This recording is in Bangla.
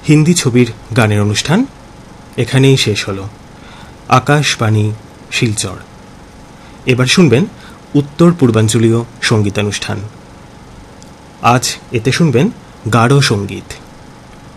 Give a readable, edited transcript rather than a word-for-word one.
হিন্দি ছবির গানের অনুষ্ঠান এখানেই শেষ হল। আকাশবাণী শিলচর। এবার শুনবেন উত্তর পূর্বাঞ্চলীয় সঙ্গীতানুষ্ঠান। আজ এতে শুনবেন গাঢ় সঙ্গীত।